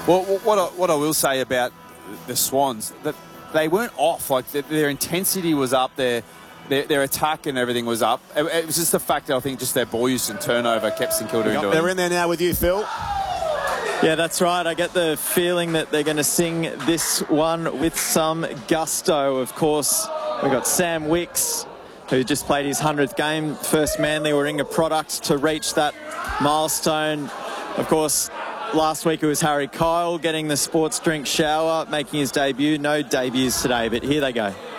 Well, what I will say about the Swans, that they weren't off. Like, their intensity was up, their attack and everything was up. It was just the fact that I think just their ball use and turnover kept St Kilda doing. They're in there now with you, Phil. Yeah, that's right. I get the feeling that they're going to sing this one with some gusto. Of course, we've got Sam Wicks, who just played his 100th game. First Manly Warringah product to reach that milestone. Of course, last week it was Harry Kyle getting the sports drink shower, making his debut. No debuts today, but here they go.